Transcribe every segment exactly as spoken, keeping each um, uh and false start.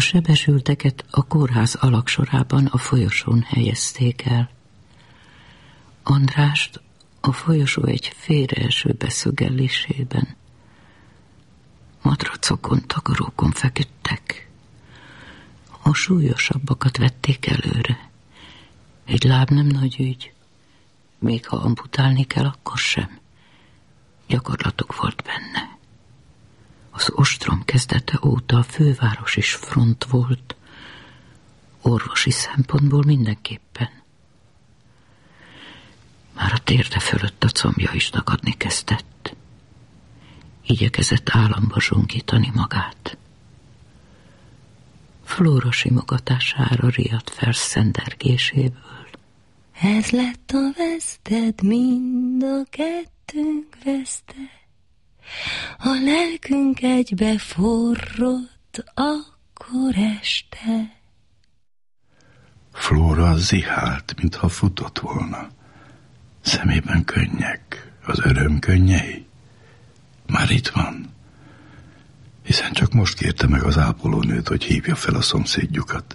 sebesülteket a kórház alagsorában a folyosón helyezték el. Andrást a folyosó egy félreeső beszögellésében. Matracokon, takarókon feküdtek. A súlyosabbakat vették előre. Egy láb nem nagy ügy, még ha amputálni kell, akkor sem. Gyakorlatuk volt benne. Az ostrom kezdete óta a főváros is front volt, orvosi szempontból mindenképpen. Már a térde fölött a combja is dagadni kezdett. Igyekezett államba zsongítani magát. Flóra simogatására riadt fel szendergéséből. Ez lett a veszted, mind a kettőnk veszte. A lelkünk egybe forrott akkor este. Flóra zihált, mintha futott volna. Szemében könnyek, az öröm könnyei. Már itt van. Hiszen csak most kérte meg az ápolónőt, hogy hívja fel a szomszédjukat.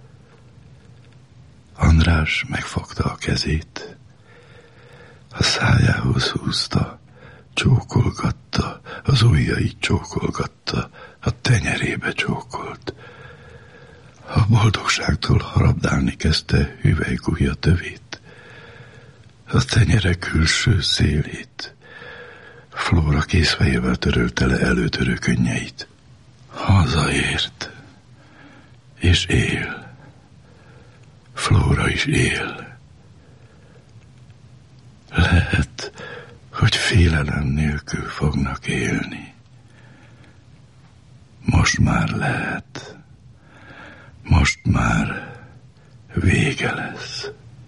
András megfogta a kezét, a szájához húzta, csókolgatta, az ujjait csókolgatta, a tenyerébe csókolt. A boldogságtól harabdálni kezdte hüvelykujja tövét, a tenyere külső szélét. Flóra kézfejével törölte le előtörő könnyeit. Hazaért, és él. Flóra is él. Lehet, hogy félelem nélkül fognak élni. Most már lehet. Most már vége lesz.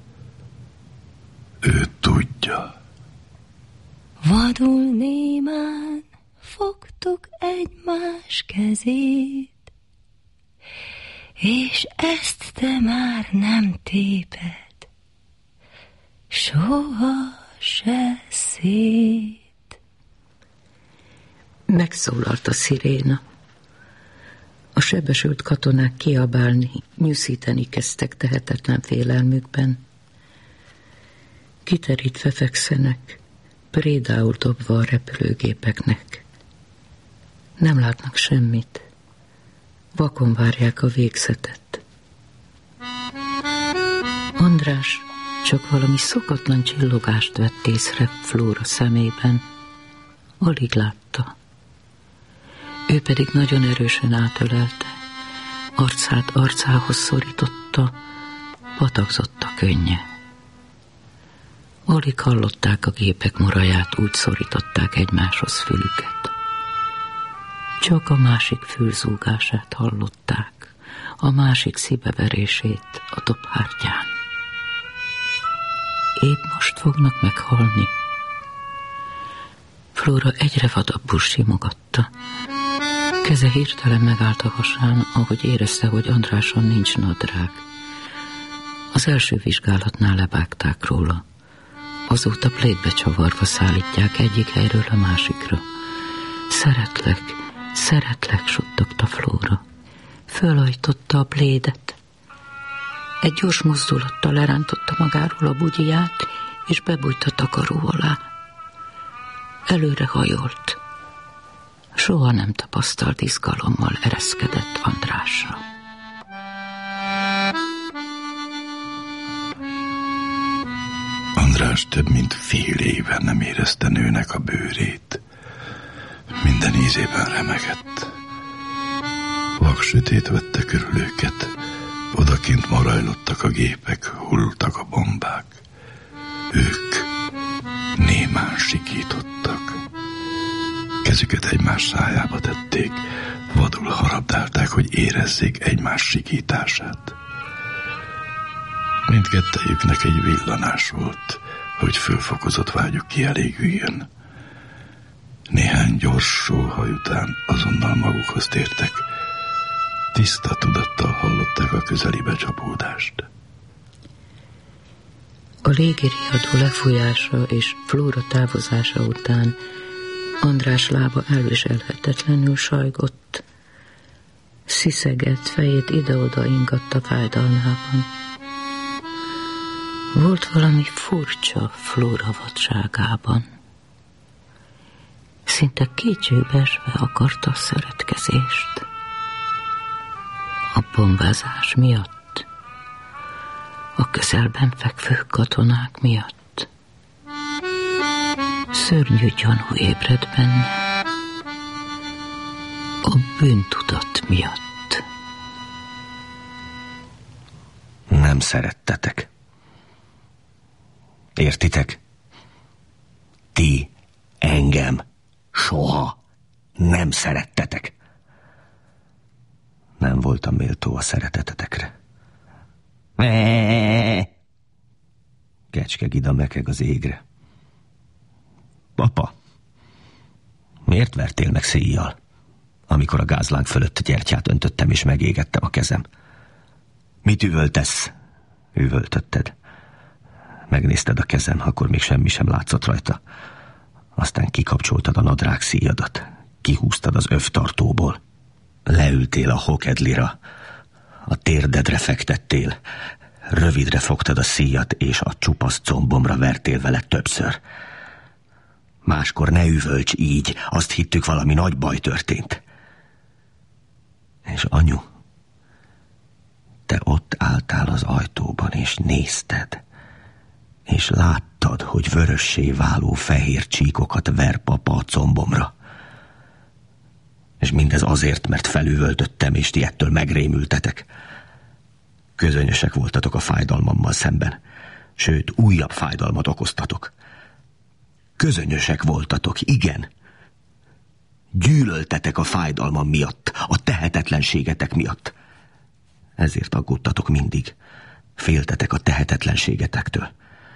Ő tudja. Vadul némán fogtuk egymás kezét, és ezt te már nem téped, soha se szét. Megszólalt a sziréna. A sebesült katonák kiabálni, nyűszíteni kezdtek tehetetlen félelmükben. Kiterítve fekszenek, prédául dobva a repülőgépeknek. Nem látnak semmit. Vakon várják a végzetet. András csak valami szokatlan csillogást vett észre Flóra szemében. Alig látta. Ő pedig nagyon erősen átölelte, arcát arcához szorította, patakzott a könnye. Alig hallották a gépek moraját, úgy szorították egymáshoz fülüket. Csak a másik fülzúgását hallották, a másik szíveverését a dobhártyán. Épp most fognak meghalni. Flóra egyre vadabbul simogatta. Keze hirtelen megállt a hasán, ahogy érezte, hogy Andráson nincs nadrág. Az első vizsgálatnál levágták róla. Azóta plétbe csavarva szállítják egyik helyről a másikra. Szeretlek, szeretlek, suttogta Flóra. Fölajtotta a plédet. Egy gyors mozdulattal lerántotta magáról a bugyiját, és bebújt a takaró alá. Előre hajolt. Soha nem tapasztalt izgalommal ereszkedett Andrásra. András több mint fél éve nem érezte nőnek a bőrét. Minden ízében remegett. Vaksötét vette körül őket. Odakint morajlottak a gépek, hullottak a bombák. Ők némán sikítottak. Kezüket egymás szájába tették, vadul harabdálták, hogy érezzék egymás sikítását. Mindkettejüknek egy villanás volt, hogy fölfokozott vágyuk kielégüljön. Néhány gyors sóhaj után azonnal magukhoz tértek. Tiszta tudattal hallották a közeli becsapódást. A légiriadó lefújása és Flóra távozása után András lába elviselhetetlenül sajgott. sziszegett, fejét ide-oda ingatta fájdalmában. Volt valami furcsa Flóra vadságában. Szinte kétségbeesve akarta a szeretkezést. A bombázás miatt, a közelben fekvő katonák miatt. Szörnyű gyanú ébred benne, a bűntudat miatt. Nem szerettetek. Értitek? Ti engem soha nem szerettetek. Nem voltam méltó a szeretetetekre. Kecske Gida mekeg az égre. Papa, miért vertél meg széjjal, amikor a gázláng fölött gyertyát öntöttem és megégettem a kezem? Mit üvöltesz? Üvöltötted. Megnézted a kezem, akkor még semmi sem látszott rajta. Aztán kikapcsoltad a nadrág szíjadat. Kihúztad az övtartóból. Leültél a hokedlira. A térdedre fektettél. Rövidre fogtad a szíjat, és a csupasz combomra vertél vele többször. Máskor ne üvölts így, azt hittük, valami nagy baj történt. És anyu, te ott álltál az ajtóban, és nézted, és láttad, hogy vörössé váló fehér csíkokat ver papa a combomra. És mindez azért, mert felüvöltöttem, és ti ettől megrémültetek. Közönösek voltatok a fájdalmammal szemben, sőt, újabb fájdalmat okoztatok. Közönösek voltatok, igen. Gyűlöltetek a fájdalmam miatt, a tehetetlenségetek miatt. Ezért aggódtatok mindig. Féltetek a tehetetlenségetektől.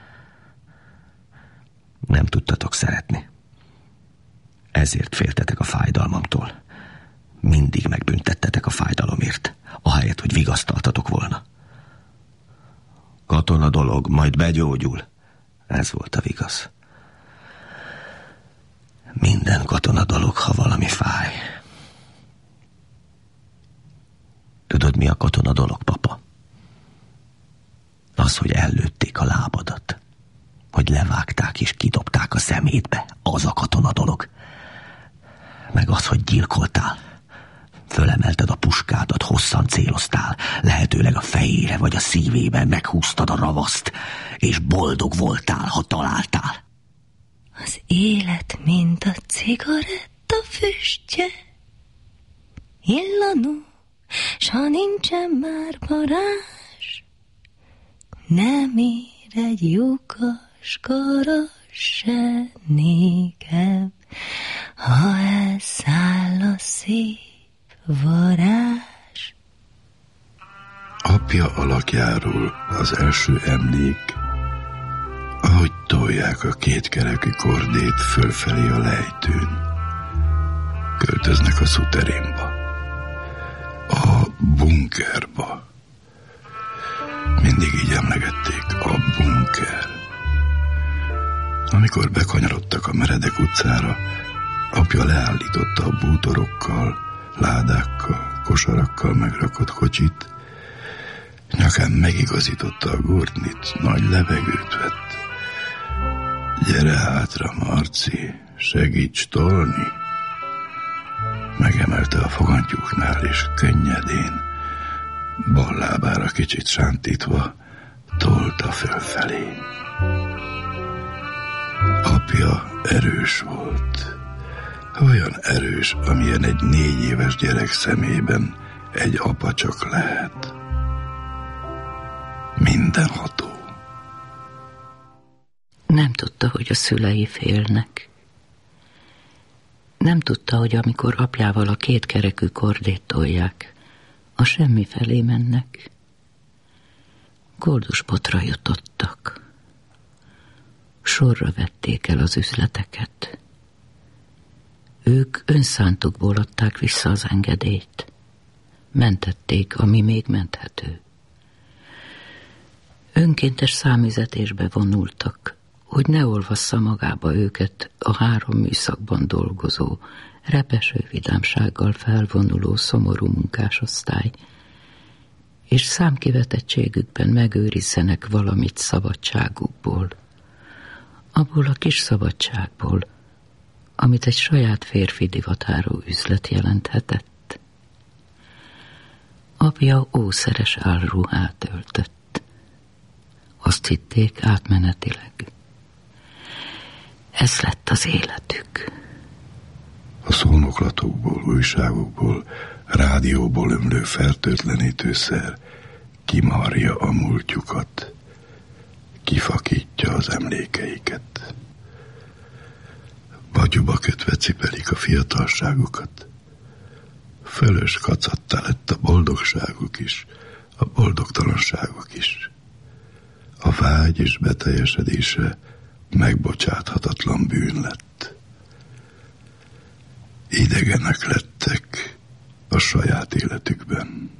Nem tudtatok szeretni. Ezért féltetek a fájdalmamtól. Mindig megbüntettetek a fájdalomért, ahelyett, hogy vigasztaltatok volna. Katona dolog, majd begyógyul. Ez volt a vigasz. Minden katona dolog, ha valami fáj. Tudod, mi a katona dolog, papa? Az, hogy ellőtték a lábadat. Hogy levágták és kidobták a szemétbe. Az a katona dolog. Meg az, hogy gyilkoltál. Fölemelted a puskádat, hosszan céloztál. Lehetőleg a fejére vagy a szívében meghúztad a ravaszt. És boldog voltál, ha találtál. Az élet, mint a cigaretta füstje, illanó, s ha nincsen már varázs, nem ér egy lyukas garas se nékem, ha elszáll a szép varázs. Apja alakjáról az első emlék, ahogy tolják a kétkerekű kordét fölfelé a lejtőn. Költöznek a szuterénba, a bunkerba. Mindig így emlegették, a bunker. Amikor bekanyarodtak a meredek utcára, apja leállította a bútorokkal, ládákkal, kosarakkal megrakott kocsit, nyakán megigazította a gurdnit, nagy levegőt vett. Gyere hátra, Marci, segíts tolni. Megemelte a fogantyúknál, és könnyedén, bal lábára kicsit sántítva, tolta fölfelé. Apja erős volt. Olyan erős, amilyen egy négy éves gyerek szemében egy apa csak lehet. Mindenható. Nem tudta, hogy a szülei félnek. Nem tudta, hogy amikor apjával a kétkerekű kordét tolják, a semmi felé mennek. Koldusbotra jutottak. Sorra vették el az üzleteket. Ők önszántukból adták vissza az engedélyt. Mentették, ami még menthető. Önkéntes számüzetésbe vonultak, hogy ne olvassza magába őket a három műszakban dolgozó, repeső vidámsággal felvonuló szomorú munkásosztály, és számkivetettségükben megőrizzenek valamit szabadságukból, abból a kis szabadságból, amit egy saját férfi divatáró üzlet jelenthetett. Apja ószeres álruhát öltött. Azt hitték átmenetileg. Ez lett az életük. A szónoklatokból, újságokból, rádióból ömlő fertőtlenítőszer kimarja a múltjukat, kifakítja az emlékeiket. Bagyuba kötve cipelik a fiatalságukat. Fölös kacattá lett a boldogságuk is, a boldogtalanságuk is. A vágy és beteljesedése megbocsáthatatlan bűn lett. Idegenek lettek a saját életükben.